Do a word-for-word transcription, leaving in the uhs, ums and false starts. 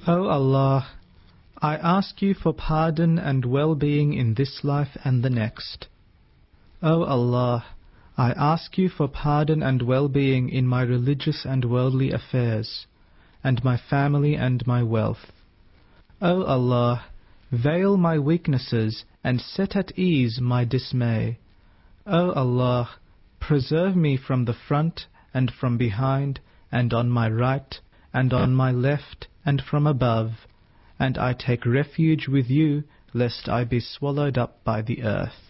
O Allah, I ask you for pardon and well-being in this life and the next. O Allah, I ask you for pardon and well-being in my religious and worldly affairs, and my family and my wealth. O Allah, veil my weaknesses and set at ease my dismay. O Allah, preserve me from the front and from behind, and on my right, and on my left, and from above, and I take refuge with you, lest I be swallowed up by the earth.